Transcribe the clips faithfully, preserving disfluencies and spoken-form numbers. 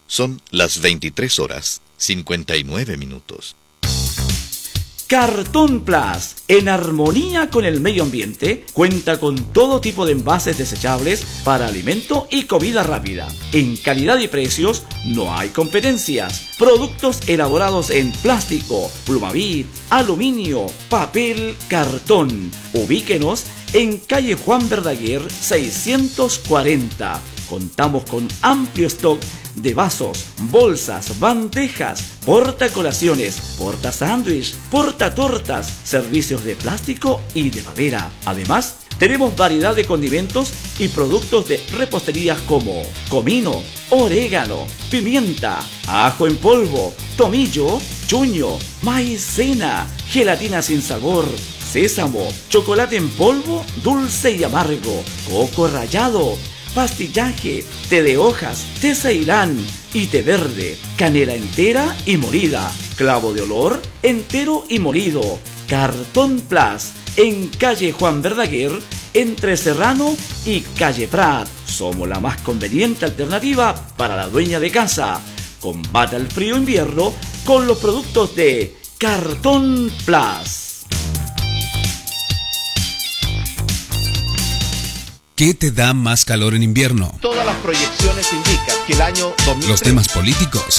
Son las veintitrés horas, cincuenta y nueve minutos. Cartón Plus, en armonía con el medio ambiente, cuenta con todo tipo de envases desechables para alimento y comida rápida. En calidad y precios no hay competencias. Productos elaborados en plástico, plumavit, aluminio, papel, cartón. Ubíquenos en calle Juan Verdaguer seiscientos cuarenta. Contamos con amplio stock de vasos, bolsas, bandejas, portacolaciones, porta sándwich, porta tortas, servicios de plástico y de madera. Además, tenemos variedad de condimentos y productos de repostería como comino, orégano, pimienta, ajo en polvo, tomillo, chuño, maicena, gelatina sin sabor, sésamo, chocolate en polvo, dulce y amargo, coco rallado, pastillaje, té de hojas, té ceilán y té verde, canela entera y molida, clavo de olor entero y molido. Cartón Plus, en calle Juan Verdaguer, entre Serrano y calle Prat. Somos la más conveniente alternativa para la dueña de casa. Combata el frío invierno con los productos de Cartón Plus. ¿Qué te da más calor en invierno? Todas las proyecciones indican que el año dos mil trece... ¿Los temas políticos?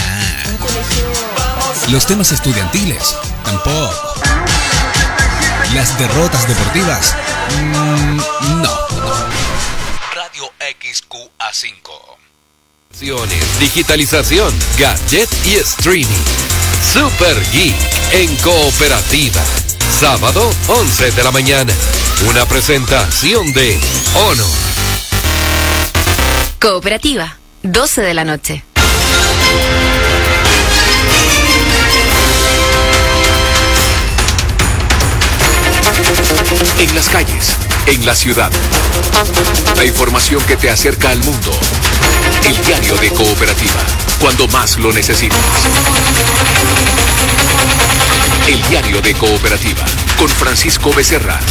Nah. ¿Los temas estudiantiles? Tampoco. ¿Las derrotas deportivas? Mm, no. Radio X Q A cinco. Digitalización, gadget y streaming. Super Geek en Cooperativa. Sábado, once de la mañana. Una presentación de Ono. Cooperativa, doce de la noche. En las calles, en la ciudad. La información que te acerca al mundo. El diario de Cooperativa, cuando más lo necesitas. El diario de Cooperativa, con Francisco Becerra.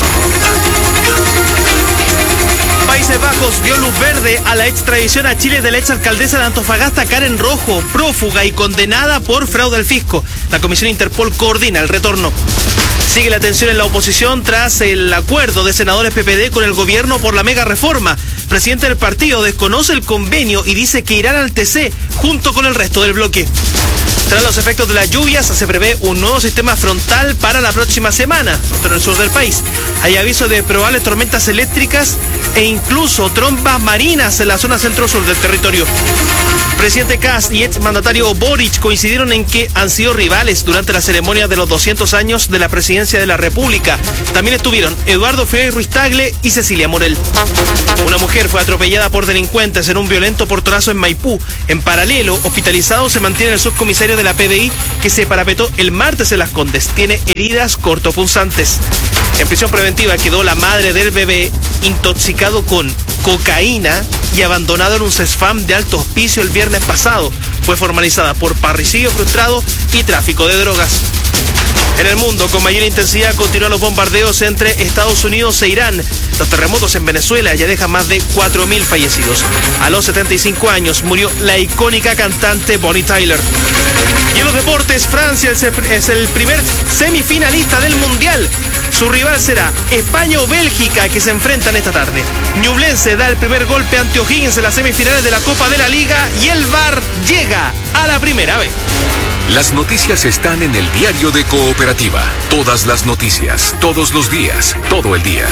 Países Bajos dio luz verde a la extradición a Chile de la exalcaldesa de Antofagasta, Karen Rojo, prófuga y condenada por fraude al fisco. La Comisión Interpol coordina el retorno. Sigue la tensión en la oposición tras el acuerdo de senadores P P D con el gobierno por la mega reforma. El presidente del partido desconoce el convenio y dice que irán al T C junto con el resto del bloque. Tras los efectos de las lluvias, se prevé un nuevo sistema frontal para la próxima semana, en el sur del país. Hay aviso de probables tormentas eléctricas e incluso trombas marinas en la zona centro-sur del territorio. Presidente Kast y exmandatario Boric coincidieron en que han sido rivales durante la ceremonia de los doscientos años de la presidencia de la República. También estuvieron Eduardo Frei Ruiz Tagle y Cecilia Morel. Una mujer fue atropellada por delincuentes en un violento portonazo en Maipú. En paralelo, hospitalizado se mantiene el subcomisario de la P D I que se parapetó el martes en Las Condes. Tiene heridas cortopunzantes. En prisión preventiva quedó la madre del bebé intoxicado con cocaína y abandonado en un CESFAM de alto hospicio el viernes pasado. Fue formalizada por parricidio frustrado y tráfico de drogas. En el mundo, con mayor intensidad, continúan los bombardeos entre Estados Unidos e Irán. Los terremotos en Venezuela ya dejan más de cuatro mil fallecidos. A los setenta y cinco años murió la icónica cantante Bonnie Tyler. Y en los deportes, Francia es el primer semifinalista del Mundial. Su rival será España o Bélgica, que se enfrentan esta tarde. Ñublense da el primer golpe ante O'Higgins en las semifinales de la Copa de la Liga y el V A R llega a la primera vez. Las noticias están en el diario de Cooperativa. Todas las noticias, todos los días, todo el día.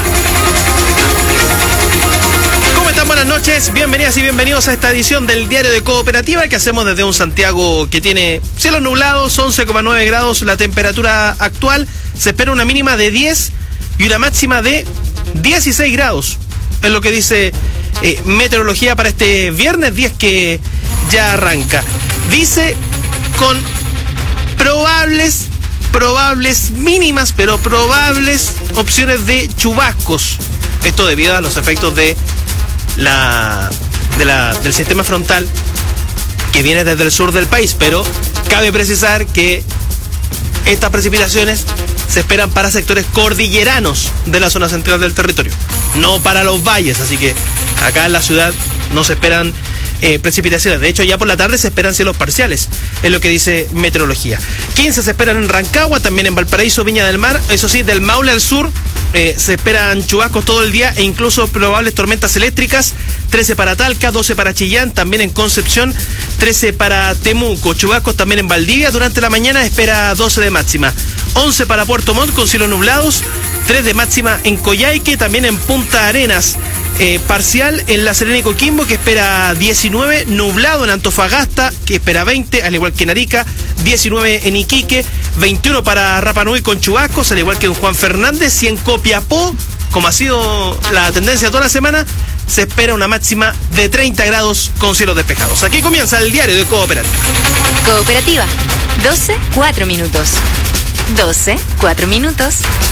¿Cómo están? Buenas noches, bienvenidas y bienvenidos a esta edición del diario de Cooperativa que hacemos desde un Santiago que tiene cielos nublados, once coma nueve grados la temperatura actual. Se espera una mínima de diez y una máxima de dieciséis grados. Es lo que dice eh, meteorología para este viernes diez que ya arranca. Dice con probables, probables mínimas, pero probables opciones de chubascos. Esto debido a los efectos de la, de la del sistema frontal que viene desde el sur del país, pero cabe precisar que estas precipitaciones se esperan para sectores cordilleranos de la zona central del territorio, no para los valles, así que acá en la ciudad no se esperan eh, precipitaciones. De hecho, ya por la tarde se esperan cielos parciales, es lo que dice meteorología. quince se esperan en Rancagua, también en Valparaíso, Viña del Mar. Eso sí, del Maule al sur eh, se esperan chubascos todo el día e incluso probables tormentas eléctricas. trece para Talca, doce para Chillán, también en Concepción, trece para Temuco. Chubascos también en Valdivia, durante la mañana espera doce de máxima. once para Puerto Montt con cielos nublados, tres de máxima en Coyhaique, también en Punta Arenas. Eh, parcial en La Serena y Coquimbo, que espera diecinueve, nublado en Antofagasta, que espera veinte, al igual que en Arica, diecinueve en Iquique, veintiuno para Rapa Nui con chubascos, al igual que en Juan Fernández, y en Copiapó, como ha sido la tendencia toda la semana, se espera una máxima de treinta grados con cielos despejados. Aquí comienza el diario de Cooperativa. Cooperativa, doce, cuatro minutos. doce, cuatro minutos.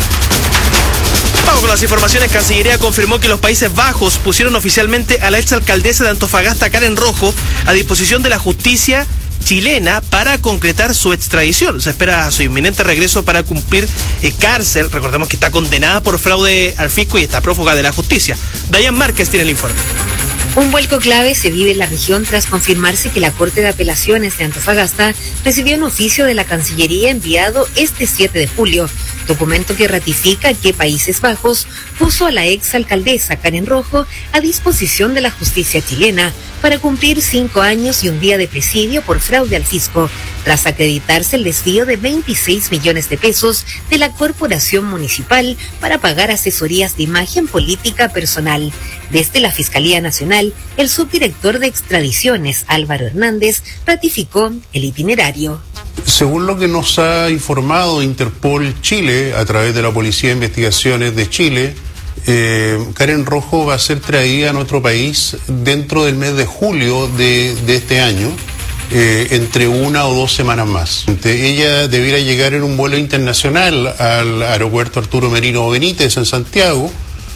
Vamos con las informaciones. Cancillería confirmó que los Países Bajos pusieron oficialmente a la exalcaldesa de Antofagasta, Karen Rojo, a disposición de la justicia chilena para concretar su extradición. Se espera su inminente regreso para cumplir eh, cárcel. Recordemos que está condenada por fraude al fisco y está prófuga de la justicia. Dayan Márquez tiene el informe. Un vuelco clave se vive en la región tras confirmarse que la Corte de Apelaciones de Antofagasta recibió un oficio de la Cancillería enviado este siete de julio, documento que ratifica que Países Bajos puso a la ex alcaldesa Karen Rojo a disposición de la justicia chilena para cumplir cinco años y un día de presidio por fraude al fisco, tras acreditarse el desvío de veintiséis millones de pesos de la corporación municipal para pagar asesorías de imagen política personal. Desde la Fiscalía Nacional, el subdirector de extradiciones, Álvaro Hernández, ratificó el itinerario. Según lo que nos ha informado Interpol Chile a través de la Policía de Investigaciones de Chile, eh, Karen Rojo va a ser traída a nuestro país dentro del mes de julio de, de este año, eh, entre una o dos semanas más. Ella debiera llegar en un vuelo internacional al aeropuerto Arturo Merino Benítez en Santiago,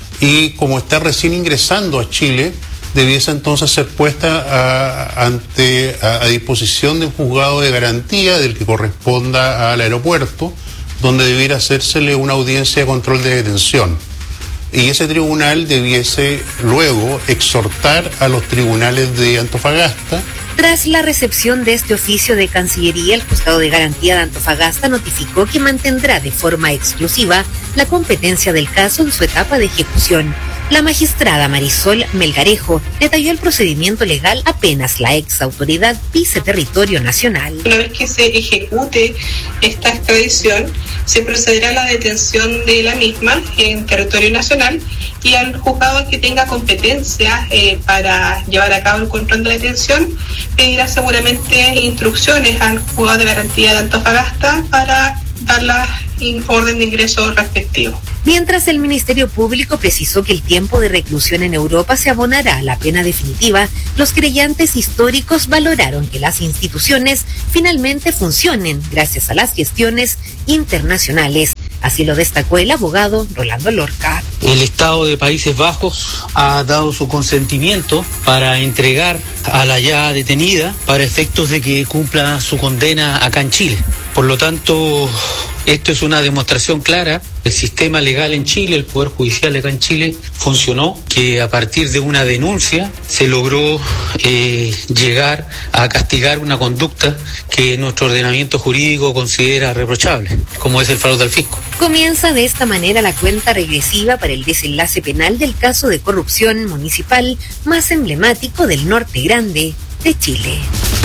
y como está recién ingresando a Chile, debiese entonces ser puesta a, ante, a, a disposición de un juzgado de garantía del que corresponda al aeropuerto, donde debiera hacérsele una audiencia de control de detención. Y ese tribunal debiese luego exhortar a los tribunales de Antofagasta. Tras la recepción de este oficio de Cancillería, el Juzgado de Garantía de Antofagasta notificó que mantendrá de forma exclusiva la competencia del caso en su etapa de ejecución. La magistrada Marisol Melgarejo detalló el procedimiento legal apenas la ex autoridad pise territorio nacional. Una vez que se ejecute esta extradición, se procederá a la detención de la misma en territorio nacional, y al juzgado que tenga competencia eh, para llevar a cabo el control de detención pedirá seguramente instrucciones al juzgado de garantía de Antofagasta para dar la orden de ingreso respectivo. Mientras el Ministerio Público precisó que el tiempo de reclusión en Europa se abonará a la pena definitiva, los creyentes históricos valoraron que las instituciones finalmente funcionen gracias a las gestiones internacionales. Así lo destacó el abogado Rolando Lorca. El Estado de Países Bajos ha dado su consentimiento para entregar a la ya detenida para efectos de que cumpla su condena acá en Chile. Por lo tanto, esto es una demostración clara. El sistema legal en Chile, el Poder Judicial acá en Chile, funcionó, que a partir de una denuncia se logró eh, llegar a castigar una conducta que nuestro ordenamiento jurídico considera reprochable, como es el fraude al fisco. Comienza de esta manera la cuenta regresiva para el desenlace penal del caso de corrupción municipal más emblemático del norte grande de Chile.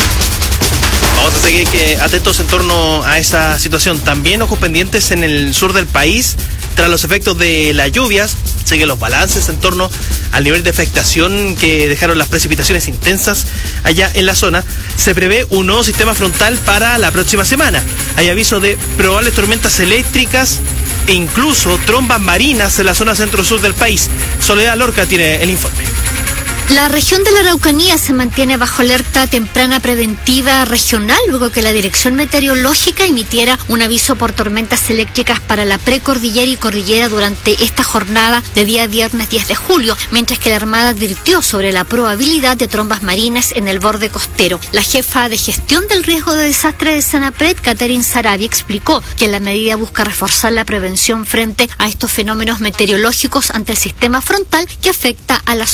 Vamos a seguir que, atentos en torno a esa situación. También ojos pendientes en el sur del país tras los efectos de las lluvias. Siguen los balances en torno al nivel de afectación que dejaron las precipitaciones intensas allá en la zona. Se prevé un nuevo sistema frontal para la próxima semana. Hay aviso de probables tormentas eléctricas e incluso trombas marinas en la zona centro-sur del país. Soledad Lorca tiene el informe. La región de la Araucanía se mantiene bajo alerta temprana preventiva regional luego que la Dirección Meteorológica emitiera un aviso por tormentas eléctricas para la precordillera y cordillera durante esta jornada de día viernes diez de julio, mientras que la Armada advirtió sobre la probabilidad de trombas marinas en el borde costero. La jefa de gestión del riesgo de desastre de Senapred, Catherine Sarabia, explicó que la medida busca reforzar la prevención frente a estos fenómenos meteorológicos ante el sistema frontal que afecta a la zona.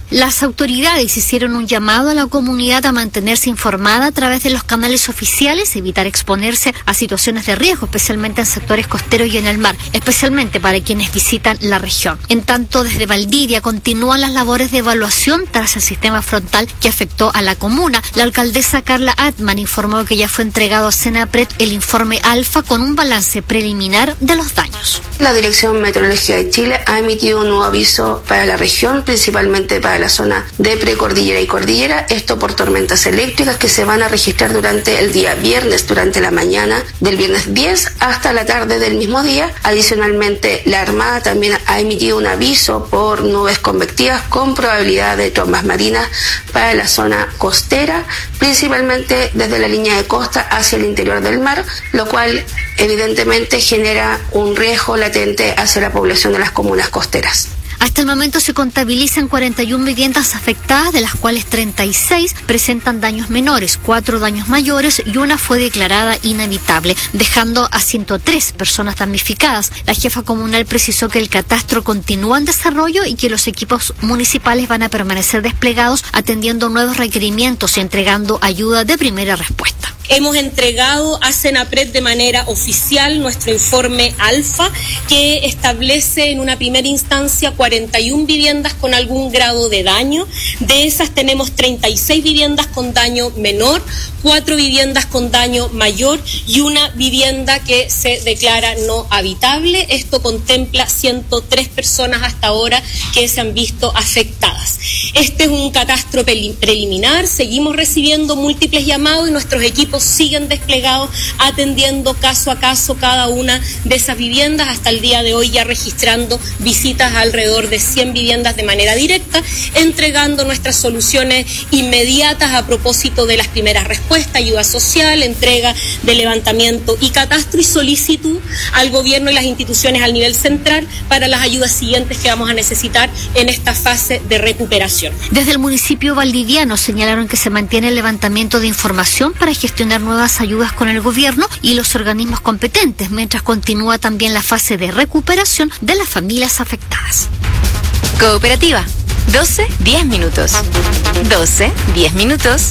Las autoridades hicieron un llamado a la comunidad a mantenerse informada a través de los canales oficiales, evitar exponerse a situaciones de riesgo, especialmente en sectores costeros y en el mar, especialmente para quienes visitan la región. En tanto, desde Valdivia continúan las labores de evaluación tras el sistema frontal que afectó a la comuna. La alcaldesa Carla Atman informó que ya fue entregado a Senapred el informe Alfa con un balance preliminar de los daños. La Dirección Meteorológica de Chile ha emitido un nuevo aviso para la región, principalmente para la zona de precordillera y cordillera, esto por tormentas eléctricas que se van a registrar durante el día viernes, durante la mañana del viernes diez hasta la tarde del mismo día. Adicionalmente, la Armada también ha emitido un aviso por nubes convectivas con probabilidad de trombas marinas para la zona costera, principalmente desde la línea de costa hacia el interior del mar, lo cual evidentemente genera un riesgo latente hacia la población de las comunas costeras. Hasta el momento se contabilizan cuarenta y una viviendas afectadas, de las cuales treinta y seis presentan daños menores, cuatro daños mayores y una fue declarada inhabitable, dejando a ciento tres personas damnificadas. La jefa comunal precisó que el catastro continúa en desarrollo y que los equipos municipales van a permanecer desplegados atendiendo nuevos requerimientos y entregando ayuda de primera respuesta. Hemos entregado a Senapred de manera oficial nuestro informe Alfa, que establece en una primera instancia cuarenta y una viviendas con algún grado de daño. De esas tenemos treinta y seis viviendas con daño menor, cuatro viviendas con daño mayor y una vivienda que se declara no habitable. Esto contempla ciento tres personas hasta ahora que se han visto afectadas. Este es un catastro preliminar, seguimos recibiendo múltiples llamados y nuestros equipos siguen desplegados atendiendo caso a caso cada una de esas viviendas, hasta el día de hoy ya registrando visitas a alrededor de cien viviendas de manera directa, entregando nuestras soluciones inmediatas a propósito de las primeras respuestas, ayuda social, entrega de levantamiento y catastro y solicitud al gobierno y las instituciones al nivel central para las ayudas siguientes que vamos a necesitar en esta fase de recuperación. Desde el municipio valdiviano señalaron que se mantiene el levantamiento de información para gestionar nuevas ayudas con el gobierno y los organismos competentes, mientras continúa también la fase de recuperación de las familias afectadas. Cooperativa, doce, diez minutos. doce, diez minutos.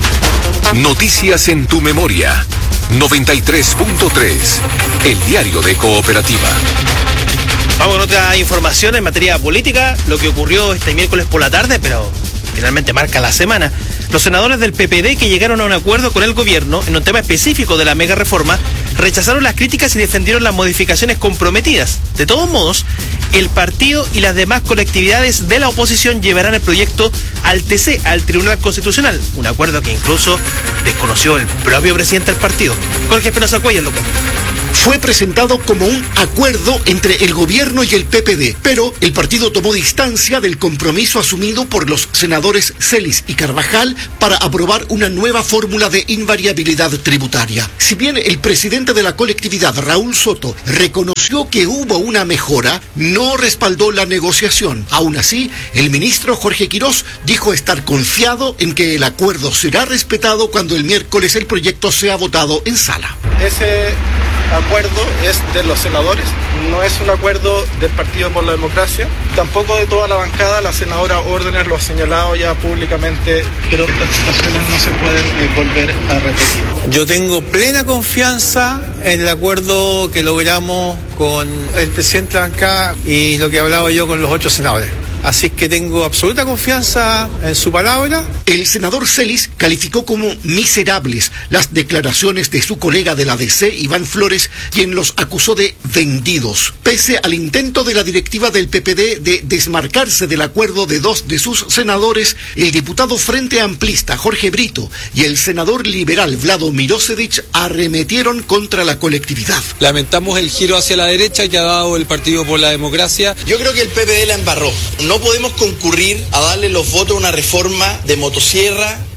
Noticias en tu memoria. noventa y tres punto tres. El diario de Cooperativa. Vamos con otra información en materia política, lo que ocurrió este miércoles por la tarde, pero finalmente marca la semana. Los senadores del P P D que llegaron a un acuerdo con el gobierno en un tema específico de la mega reforma rechazaron las críticas y defendieron las modificaciones comprometidas. De todos modos, el partido y las demás colectividades de la oposición llevarán el proyecto al T C, al Tribunal Constitucional, un acuerdo que incluso desconoció el propio presidente del partido. Jorge Espinosa Cuellar lo cuenta. Fue presentado como un acuerdo entre el gobierno y el P P D, pero el partido tomó distancia del compromiso asumido por los senadores Celis y Carvajal para aprobar una nueva fórmula de invariabilidad tributaria. Si bien el presidente de la colectividad, Raúl Soto, reconoció que hubo una mejora, no respaldó la negociación. Aún así, el ministro Jorge Quirós dijo estar confiado en que el acuerdo será respetado cuando el miércoles el proyecto sea votado en sala. Ese acuerdo es de los senadores, no es un acuerdo del Partido por la Democracia, tampoco de toda la bancada. La senadora Órdenes lo ha señalado ya públicamente, pero las situaciones no se pueden eh, volver a repetir. Yo tengo plena confianza en el acuerdo que logramos con el presidente de la bancada y lo que hablaba yo con los otros senadores. Así que tengo absoluta confianza en su palabra. El senador Celis calificó como miserables las declaraciones de su colega de la D C, Iván Flores, quien los acusó de vendidos. Pese al intento de la directiva del P P D de desmarcarse del acuerdo de dos de sus senadores, el diputado Frente Amplista Jorge Brito y el senador liberal Vlado Mirosevic arremetieron contra la colectividad. Lamentamos el giro hacia la derecha que ha dado el Partido por la Democracia. Yo creo que el P P D la embarró. No podemos concurrir a darle los votos a una reforma de motosierra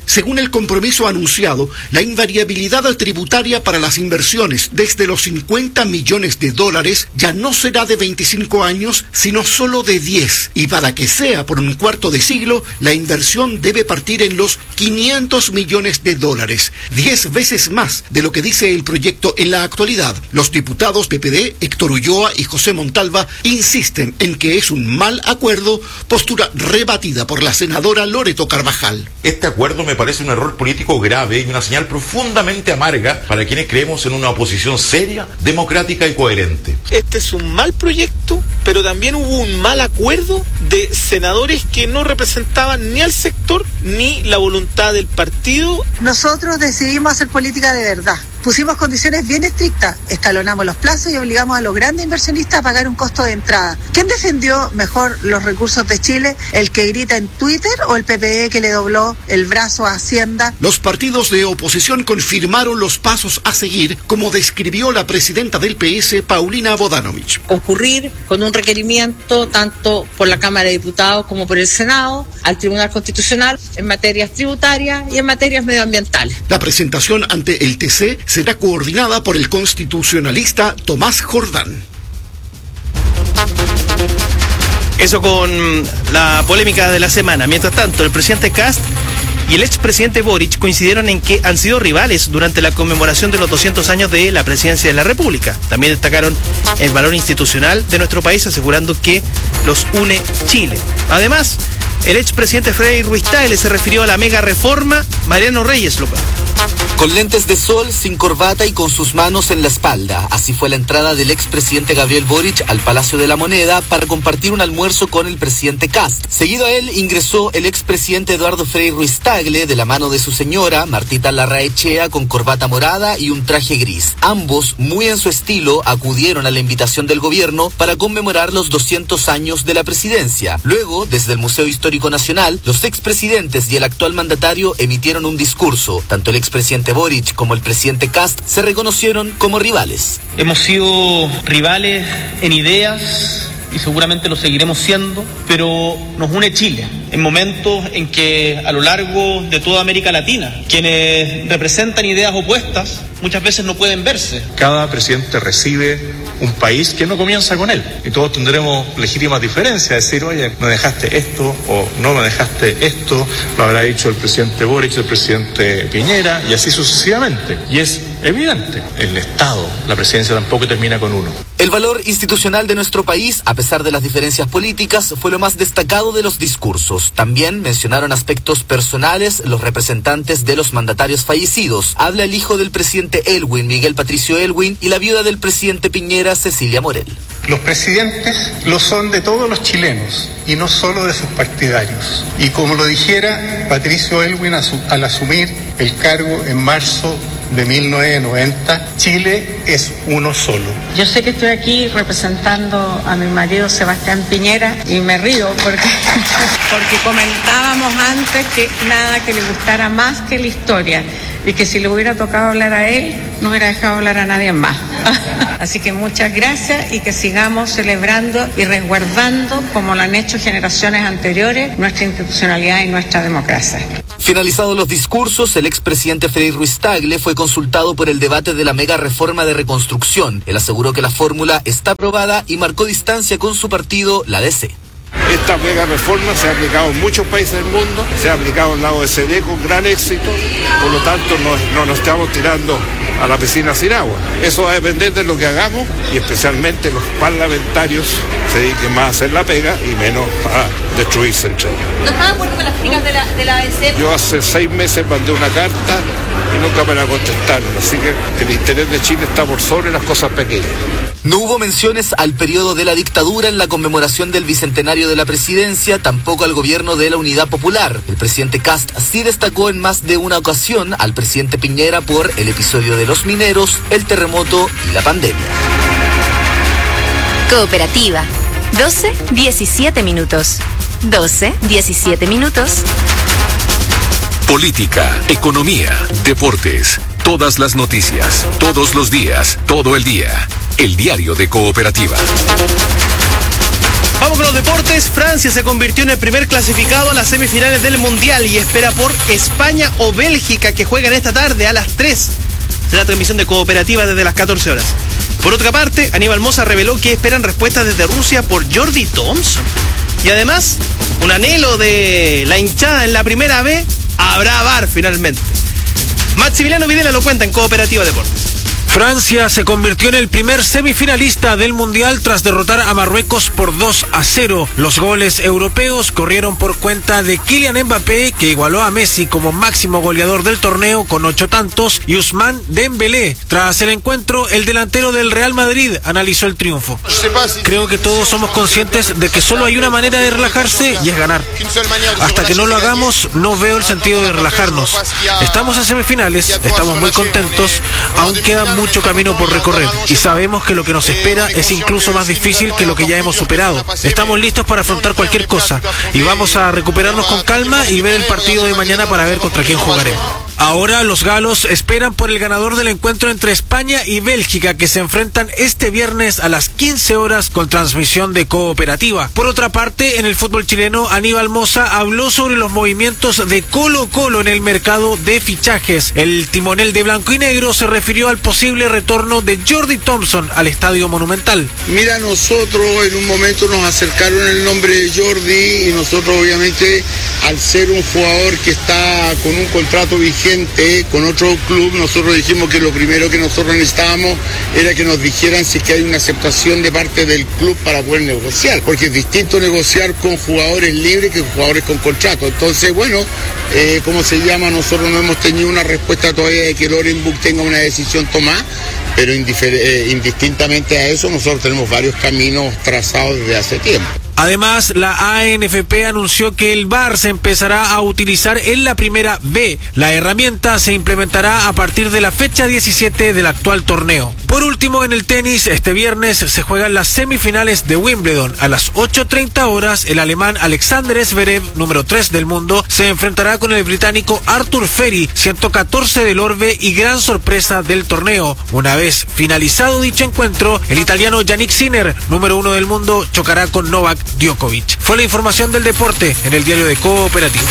Según el compromiso anunciado, la invariabilidad tributaria para las inversiones desde los cincuenta millones de dólares ya no será de veinticinco años, sino solo de diez. Y para que sea por un cuarto de siglo, la inversión debe partir en los quinientos millones de dólares, diez veces más de lo que dice el proyecto en la actualidad. Los diputados P P D, Héctor Ulloa y José Montalva, insisten en que es un mal acuerdo, postura rebatida por la senadora Loreto Carvajal. Este acuerdo me parece un error político grave y una señal profundamente amarga para quienes creemos en una oposición seria, democrática y coherente. Este es un mal proyecto, pero también hubo un mal acuerdo de senadores que no representaban ni al sector ni la voluntad del partido. Nosotros decidimos hacer política de verdad. Pusimos condiciones bien estrictas, escalonamos los plazos y obligamos a los grandes inversionistas a pagar un costo de entrada. ¿Quién defendió mejor los recursos de Chile? ¿El que grita en Twitter o el P P D que le dobló el brazo a Hacienda? Los partidos de oposición confirmaron los pasos a seguir, como describió la presidenta del P S, Paulina Bodanovich. Concurrir con un requerimiento tanto por la Cámara de Diputados como por el Senado al Tribunal Constitucional en materias tributarias y en materias medioambientales. La presentación ante el T C será coordinada por el constitucionalista Tomás Jordán. Eso con la polémica de la semana. Mientras tanto, el presidente Kast y el expresidente Boric coincidieron en que han sido rivales durante la conmemoración de los doscientos años de la presidencia de la República. También destacaron el valor institucional de nuestro país, asegurando que los une Chile. Además, el expresidente Frei Ruiz-Tagle se refirió a la mega reforma. Mariano Reyes López. Con lentes de sol, sin corbata y con sus manos en la espalda. Así fue la entrada del expresidente Gabriel Boric al Palacio de la Moneda para compartir un almuerzo con el presidente Kast. Seguido a él ingresó el expresidente Eduardo Frei Ruiz-Tagle de la mano de su señora, Martita Larraechea, con corbata morada y un traje gris. Ambos, muy en su estilo, acudieron a la invitación del gobierno para conmemorar los doscientos años de la presidencia. Luego, desde el Museo Histórico Nacional, los expresidentes y el actual mandatario emitieron un discurso. Tanto el expresidente Boric como el presidente Kast se reconocieron como rivales. Hemos sido rivales en ideas y seguramente lo seguiremos siendo, pero nos une Chile en momentos en que a lo largo de toda América Latina quienes representan ideas opuestas muchas veces no pueden verse. Cada presidente recibe un país que no comienza con él y todos tendremos legítimas diferencias, decir, oye, me dejaste esto o no me dejaste esto, lo habrá dicho el presidente Boric, el presidente Piñera y así sucesivamente. Y es evidente, el Estado, la presidencia tampoco termina con uno. El valor institucional de nuestro país, a pesar de las diferencias políticas, fue lo más destacado de los discursos. También mencionaron aspectos personales los representantes de los mandatarios fallecidos. Habla el hijo del presidente Elwin, Miguel Patricio Elwin, y la viuda del presidente Piñera, Cecilia Morel. Los presidentes lo son de todos los chilenos y no solo de sus partidarios. Y como lo dijera Patricio Elwin al asumir el cargo en marzo de mil novecientos noventa, Chile es uno solo. Yo sé que estoy aquí representando a mi marido Sebastián Piñera y me río porque, porque comentábamos antes que nada que le gustara más que la historia y que si le hubiera tocado hablar a él, no hubiera dejado hablar a nadie más. Así que muchas gracias y que sigamos celebrando y resguardando, como lo han hecho generaciones anteriores, nuestra institucionalidad y nuestra democracia. Finalizados los discursos, el expresidente Frei Ruiz-Tagle fue consultado por el debate de la mega reforma de reconstrucción. Él aseguró que la fórmula está aprobada y marcó distancia con su partido, la D C. Esta mega reforma se ha aplicado en muchos países del mundo, se ha aplicado en la O E C D con gran éxito, por lo tanto no, no nos estamos tirando a la piscina sin agua. Eso va a depender de lo que hagamos y especialmente los parlamentarios se dediquen más a hacer la pega y menos a destruirse entre ellos. ¿No está de acuerdo con las críticas de la, de la A B C? Yo hace seis meses mandé una carta y nunca me la contestaron, así que el interés de Chile está por sobre las cosas pequeñas. No hubo menciones al periodo de la dictadura en la conmemoración del bicentenario de la presidencia, tampoco al gobierno de la Unidad Popular. El presidente Kast sí destacó en más de una ocasión al presidente Piñera por el episodio de los mineros, el terremoto y la pandemia. Cooperativa. doce, diecisiete minutos. doce, diecisiete minutos. Política, economía, deportes, todas las noticias, todos los días, todo el día. El diario de Cooperativa. Vamos con los deportes. Francia se convirtió en el primer clasificado a las semifinales del Mundial y espera por España o Bélgica, que juegan esta tarde a las tres. Será transmisión de Cooperativa desde las catorce horas. Por otra parte, Aníbal Mosa reveló que esperan respuestas desde Rusia por Jordi Thompson. Y además, un anhelo de la hinchada en la primera B, habrá V A R finalmente. Maximiliano Videla lo cuenta en Cooperativa Deportes. Francia se convirtió en el primer semifinalista del Mundial tras derrotar a Marruecos por dos a cero. Los goles europeos corrieron por cuenta de Kylian Mbappé, que igualó a Messi como máximo goleador del torneo con ocho tantos, y Ousmane Dembélé. Tras el encuentro, el delantero del Real Madrid analizó el triunfo. Creo que todos somos conscientes de que solo hay una manera de relajarse y es ganar. Hasta que no lo hagamos, no veo el sentido de relajarnos. Estamos en semifinales, estamos muy contentos, aún queda mucho camino por recorrer y sabemos que lo que nos espera es incluso más difícil que lo que ya hemos superado. Estamos listos para afrontar cualquier cosa y vamos a recuperarnos con calma y ver el partido de mañana para ver contra quién jugaremos. Ahora los galos esperan por el ganador del encuentro entre España y Bélgica, que se enfrentan este viernes a las quince horas con transmisión de Cooperativa. Por otra parte, en el fútbol chileno, Aníbal Mosa habló sobre los movimientos de Colo Colo en el mercado de fichajes. El timonel de blanco y negro se refirió al posible retorno de Jordi Thompson al Estadio Monumental. Mira, nosotros en un momento nos acercaron el nombre de Jordi y nosotros obviamente, al ser un jugador que está con un contrato vigente con otro club, nosotros dijimos que lo primero que nosotros necesitábamos era que nos dijeran si es que hay una aceptación de parte del club para poder negociar, porque es distinto negociar con jugadores libres que con jugadores con contrato. Entonces, bueno, eh, ¿cómo se llama? Nosotros no hemos tenido una respuesta todavía de que Lorenburg tenga una decisión tomada, pero eh, indistintamente a eso, nosotros tenemos varios caminos trazados desde hace tiempo. Además, la A N F P anunció que el V A R se empezará a utilizar en la primera B. La herramienta se implementará a partir de la fecha diecisiete del actual torneo. Por último, en el tenis, este viernes se juegan las semifinales de Wimbledon. A las ocho treinta horas, el alemán Alexander Zverev, número tres del mundo, se enfrentará con el británico Arthur Ferry, ciento catorce del orbe y gran sorpresa del torneo. Una vez finalizado dicho encuentro, el italiano Yannick Sinner, número uno del mundo, chocará con Novak Djokovic. Fue la información del deporte en el diario de Cooperativa.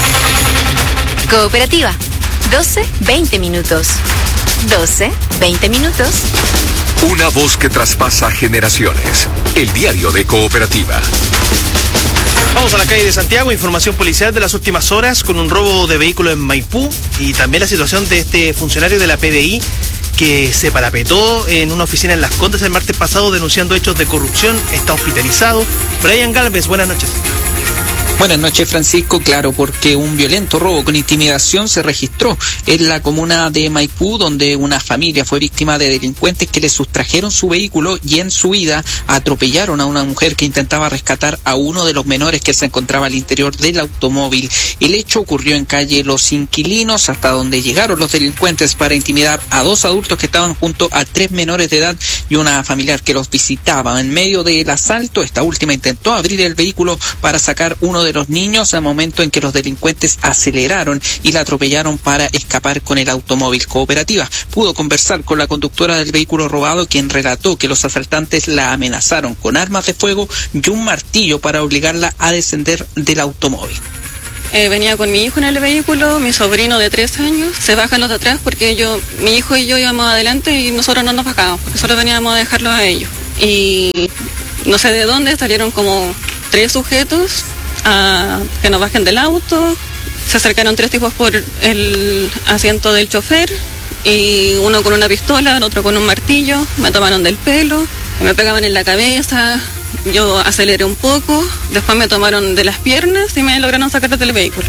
Cooperativa, doce veinte minutos. doce veinte minutos. Una voz que traspasa generaciones. El diario de Cooperativa. Vamos a la calle de Santiago, información policial de las últimas horas con un robo de vehículo en Maipú y también la situación de este funcionario de la P D I que se parapetó en una oficina en Las Condes el martes pasado denunciando hechos de corrupción. Está hospitalizado. Brian Galvez, buenas noches. Buenas noches, Francisco. Claro, porque un violento robo con intimidación se registró en la comuna de Maipú, donde una familia fue víctima de delincuentes que le sustrajeron su vehículo y en su huida atropellaron a una mujer que intentaba rescatar a uno de los menores que se encontraba al interior del automóvil. El hecho ocurrió en calle Los Inquilinos, hasta donde llegaron los delincuentes para intimidar a dos adultos que estaban junto a tres menores de edad y una familiar que los visitaba. En medio del asalto, esta última intentó abrir el vehículo para sacar uno de de los niños al momento en que los delincuentes aceleraron y la atropellaron para escapar con el automóvil. Cooperativa pudo conversar con la conductora del vehículo robado, quien relató que los asaltantes la amenazaron con armas de fuego y un martillo para obligarla a descender del automóvil. Eh, venía con mi hijo en el vehículo, mi sobrino de tres años, se bajan los de atrás porque yo, mi hijo y yo íbamos adelante y nosotros no nos bajamos, porque solo veníamos a dejarlos a ellos. Y no sé de dónde salieron como tres sujetos a que nos bajen del auto, se acercaron tres tipos por el asiento del chofer y uno con una pistola, el otro con un martillo, me tomaron del pelo, me pegaban en la cabeza, yo aceleré un poco, después me tomaron de las piernas y me lograron sacar del vehículo.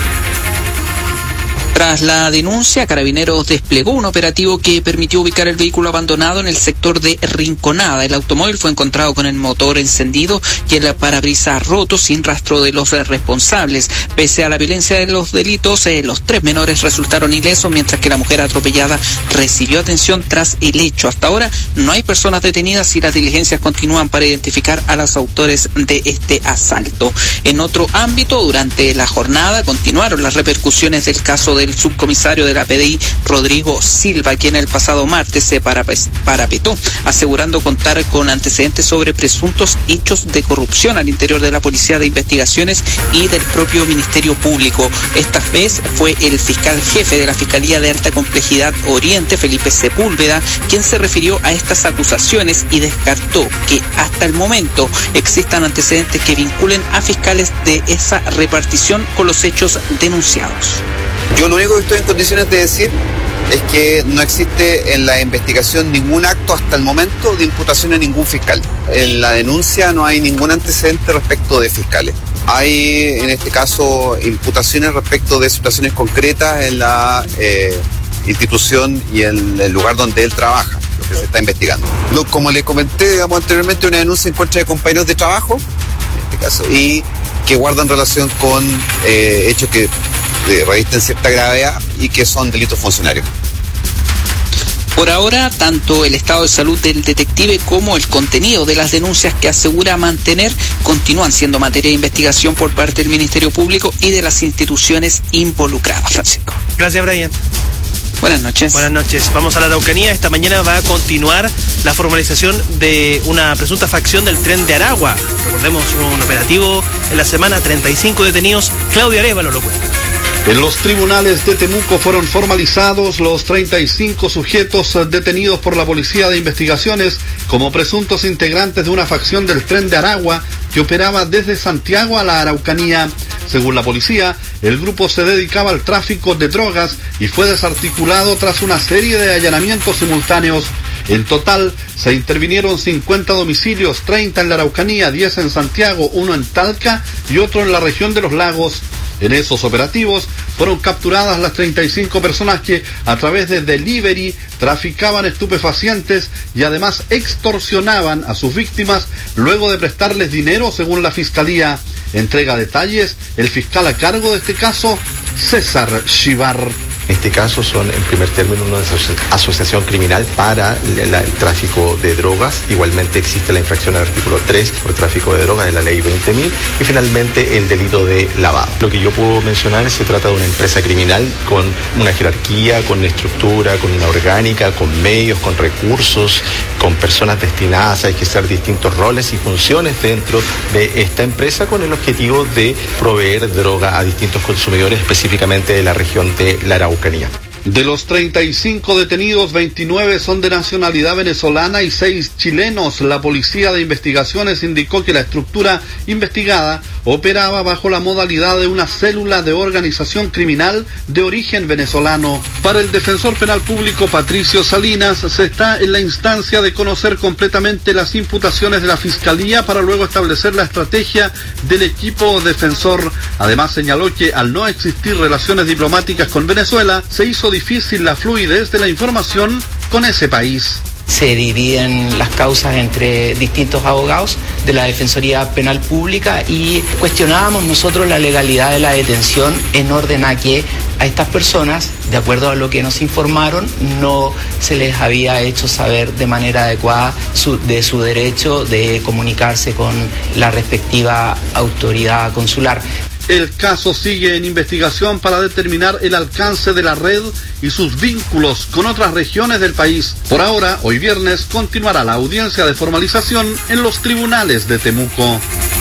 Tras la denuncia, Carabineros desplegó un operativo que permitió ubicar el vehículo abandonado en el sector de Rinconada. El automóvil fue encontrado con el motor encendido y el parabrisas roto, sin rastro de los responsables. Pese a la violencia de los delitos, eh, los tres menores resultaron ilesos, mientras que la mujer atropellada recibió atención tras el hecho. Hasta ahora no hay personas detenidas y las diligencias continúan para identificar a los autores de este asalto. En otro ámbito, durante la jornada continuaron las repercusiones del caso de del subcomisario de la P D I, Rodrigo Silva, quien el pasado martes se parapetó, asegurando contar con antecedentes sobre presuntos hechos de corrupción al interior de la Policía de Investigaciones y del propio Ministerio Público. Esta vez fue el fiscal jefe de la Fiscalía de Alta Complejidad Oriente, Felipe Sepúlveda, quien se refirió a estas acusaciones y descartó que hasta el momento existan antecedentes que vinculen a fiscales de esa repartición con los hechos denunciados. Yo lo único que estoy en condiciones de decir es que no existe en la investigación ningún acto hasta el momento de imputación a ningún fiscal. En la denuncia no hay ningún antecedente respecto de fiscales. Hay, en este caso, imputaciones respecto de situaciones concretas en la eh, institución y en el lugar donde él trabaja, lo que se está investigando. Lo, como le comenté, digamos, anteriormente, una denuncia en contra de compañeros de trabajo, en este caso, y que guardan relación con eh, hechos que eh, revisten cierta gravedad y que son delitos funcionarios. Por ahora, tanto el estado de salud del detective como el contenido de las denuncias que asegura mantener continúan siendo materia de investigación por parte del Ministerio Público y de las instituciones involucradas. Francisco. Gracias, Brian. Buenas noches. Buenas noches. Vamos a la Araucanía. Esta mañana va a continuar la formalización de una presunta facción del Tren de Aragua. Recordemos un operativo en la semana, treinta y cinco detenidos. Claudio Arévalo lo cuenta. En los tribunales de Temuco fueron formalizados los treinta y cinco sujetos detenidos por la Policía de Investigaciones como presuntos integrantes de una facción del Tren de Aragua que operaba desde Santiago a la Araucanía. Según la policía, el grupo se dedicaba al tráfico de drogas y fue desarticulado tras una serie de allanamientos simultáneos. En total, se intervinieron cincuenta domicilios, treinta en la Araucanía, diez en Santiago, uno en Talca y otro en la región de los Lagos. En esos operativos fueron capturadas las treinta y cinco personas que, a través de delivery, traficaban estupefacientes y además extorsionaban a sus víctimas luego de prestarles dinero, según la Fiscalía. Entrega detalles el fiscal a cargo de este caso, César Chivar. En este caso son, en primer término, una asociación criminal para el, el tráfico de drogas. Igualmente existe la infracción al artículo tres por tráfico de drogas de la ley veinte mil y finalmente el delito de lavado. Lo que yo puedo mencionar es que se trata de una empresa criminal con una jerarquía, con estructura, con una orgánica, con medios, con recursos, con personas destinadas a ejercer distintos roles y funciones dentro de esta empresa con el objetivo de proveer droga a distintos consumidores, específicamente de la región de la Araucanía. De los treinta y cinco detenidos, veintinueve son de nacionalidad venezolana y seis chilenos. La Policía de Investigaciones indicó que la estructura investigada operaba bajo la modalidad de una célula de organización criminal de origen venezolano. Para el defensor penal público Patricio Salinas, se está en la instancia de conocer completamente las imputaciones de la Fiscalía para luego establecer la estrategia del equipo defensor. Además, señaló que al no existir relaciones diplomáticas con Venezuela, se hizo difícil la fluidez de la información con ese país. Se dividen las causas entre distintos abogados de la Defensoría Penal Pública y cuestionábamos nosotros la legalidad de la detención en orden a que a estas personas, de acuerdo a lo que nos informaron, no se les había hecho saber de manera adecuada su, de su derecho de comunicarse con la respectiva autoridad consular. El caso sigue en investigación para determinar el alcance de la red y sus vínculos con otras regiones del país. Por ahora, hoy viernes, continuará la audiencia de formalización en los tribunales de Temuco.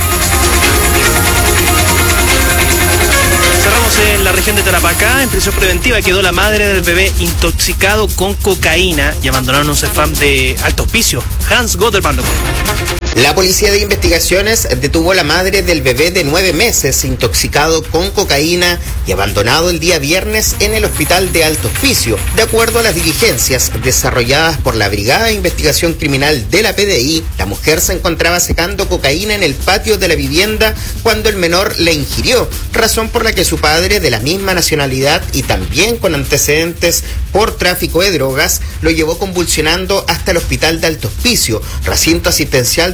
Cerramos en la región de Tarapacá. En prisión preventiva quedó la madre del bebé intoxicado con cocaína y abandonaron un CEFAM de alto hospicio. Hans Gotterman. La Policía de Investigaciones detuvo a la madre del bebé de nueve meses intoxicado con cocaína y abandonado el día viernes en el hospital de Alto Hospicio. De acuerdo a las diligencias desarrolladas por la Brigada de Investigación Criminal de la P D I, la mujer se encontraba secando cocaína en el patio de la vivienda cuando el menor la ingirió, razón por la que su padre, de la misma nacionalidad y también con antecedentes por tráfico de drogas, lo llevó convulsionando hasta el hospital de Alto Hospicio, recinto asistencial donde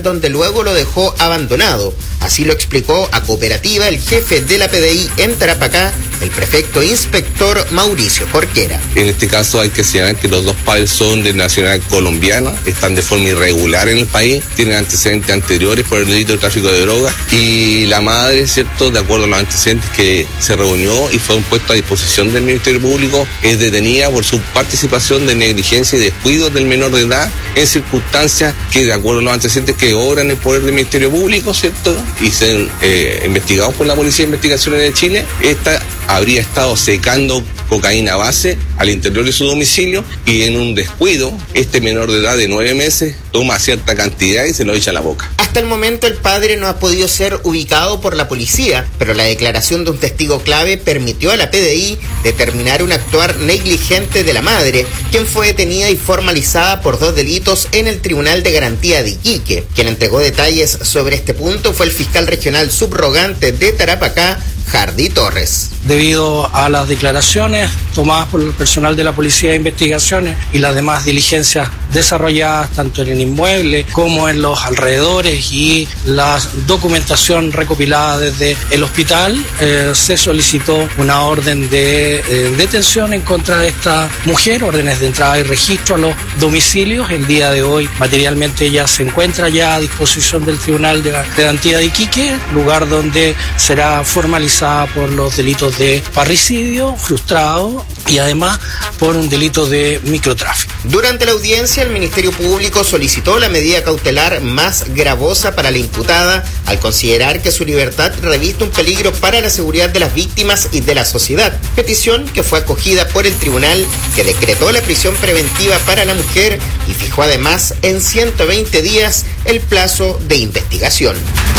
donde luego lo dejó abandonado. Así lo explicó a Cooperativa el jefe de la P D I en Tarapacá, el prefecto inspector Mauricio Jorquera. En este caso hay que señalar que los dos padres son de nacionalidad colombiana, están de forma irregular en el país, tienen antecedentes anteriores por el delito de tráfico de drogas, y la madre, ¿cierto?, de acuerdo a los antecedentes que se reunió y fue puesto a disposición del Ministerio Público, es detenida por su participación de negligencia y descuido del menor de edad en circunstancias que, de acuerdo a los antecedentes que obran en el poder del Ministerio Público, ¿cierto?, y ser eh, investigados por la Policía de Investigaciones de Chile, esta habría estado secando cocaína base al interior de su domicilio y en un descuido, este menor de edad de nueve meses toma cierta cantidad y se lo echa a la boca. Hasta el momento el padre no ha podido ser ubicado por la policía, pero la declaración de un testigo clave permitió a la P D I determinar un actuar negligente de la madre, quien fue detenida y formalizada por dos delitos en el Tribunal de Garantía de Iquique. Quien entregó detalles sobre este punto fue el fiscal regional subrogante de Tarapacá, Jardy Torres. Debido a las declaraciones tomadas por el personal de la Policía de Investigaciones y las demás diligencias desarrolladas tanto en el inmueble como en los alrededores y la documentación recopilada desde el hospital, eh, se solicitó una orden de eh, detención en contra de esta mujer, órdenes de entrada y registro a los domicilios. El día de hoy materialmente ella se encuentra ya a disposición del Tribunal de Garantía de Iquique, lugar donde será formalizada por los delitos de parricidio frustrado y además por un delito de microtráfico. Durante la audiencia, el Ministerio Público solicitó la medida cautelar más gravosa para la imputada al considerar que su libertad reviste un peligro para la seguridad de las víctimas y de la sociedad, petición que fue acogida por el tribunal, que decretó la prisión preventiva para la mujer y fijó además en ciento veinte días el plazo de investigación.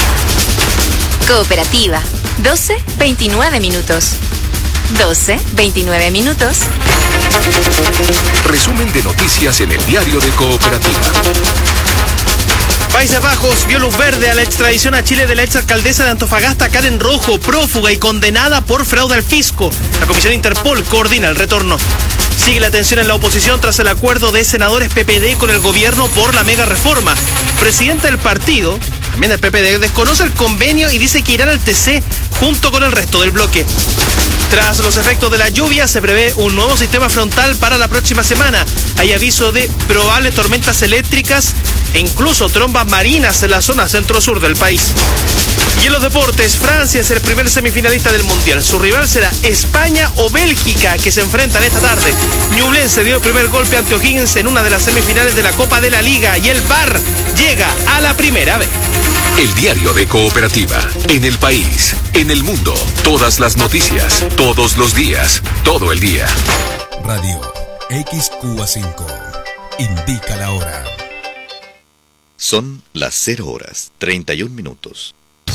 Cooperativa, doce veintinueve minutos. doce veintinueve minutos. Resumen de noticias en el diario de Cooperativa. Países Bajos vio luz verde a la extradición a Chile de la exalcaldesa de Antofagasta, Karen Rojo, prófuga y condenada por fraude al fisco. La Comisión Interpol coordina el retorno. Sigue la tensión en la oposición tras el acuerdo de senadores P P D con el gobierno por la mega reforma. Presidenta del partido, también del P P D, desconoce el convenio y dice que irán al T C junto con el resto del bloque. Tras los efectos de la lluvia, se prevé un nuevo sistema frontal para la próxima semana. Hay aviso de probables tormentas eléctricas e incluso trombas marinas en la zona centro-sur del país. Y en los deportes, Francia es el primer semifinalista del Mundial. Su rival será España o Bélgica, que se enfrentan esta tarde. Ñublense dio el primer golpe ante O'Higgins en una de las semifinales de la Copa de la Liga y el V A R llega a la primera vez. El diario de Cooperativa. En el país, en el mundo, todas las noticias, todos los días, todo el día. Radio X Q A cinco. Indica la hora. Son las cero horas, treinta y un minutos.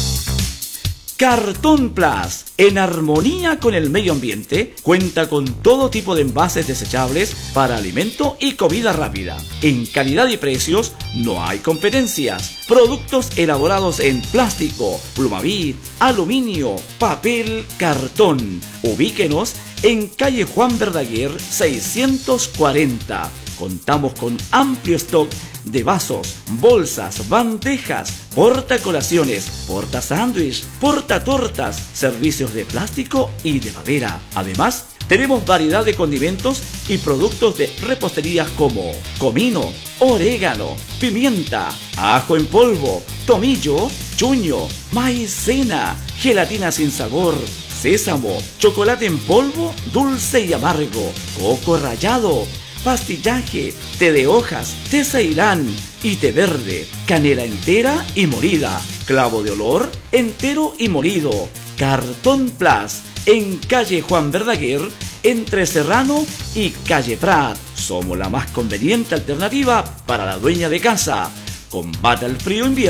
Cartón Plus, en armonía con el medio ambiente, cuenta con todo tipo de envases desechables para alimento y comida rápida. En calidad y precios no hay competencias. Productos elaborados en plástico, plumavit, aluminio, papel, cartón. Ubíquenos en calle Juan Verdaguer seiscientos cuarenta. Contamos con amplio stock de vasos, bolsas, bandejas, portacolaciones, porta sándwich, porta tortas, servicios de plástico y de madera. Además, tenemos variedad de condimentos y productos de repostería como comino, orégano, pimienta, ajo en polvo, tomillo, chuño, maicena, gelatina sin sabor, sésamo, chocolate en polvo, dulce y amargo, coco rallado, pastillaje, té de hojas, té ceilán y té verde, canela entera y molida, clavo de olor entero y molido. Cartón Plus, en calle Juan Verdaguer, entre Serrano y calle Prat. Somos la más conveniente alternativa para la dueña de casa. Combate el frío invierno